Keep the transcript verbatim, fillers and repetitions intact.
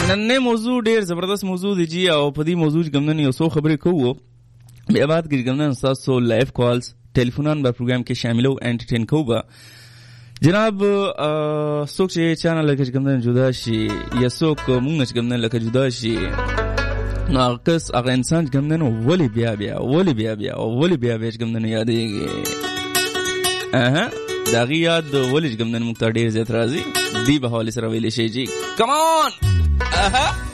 نن موضوع ډیر زبردست موضوع دی جی او په دې موضوع کې کوم نه یو څو خبرې کوو بیا بعد کې کوم نه تاسو لایف کالز ټلیفونان په پروګرام کې شاملو انټرټین کوو جناب څوک چې چانل کې کوم نه جدا شي یا څوک مونږ کوم نه لکه جدا شي ناقص هغه انسان کوم نه ولی بیا بیا ولی بیا بیا ولی بیا بیا کوم نه یادېږي اها دا غیاد ولی کوم نه مختار ډیر زیات راځي دی به حواله سره ویل شي جی کم اون اها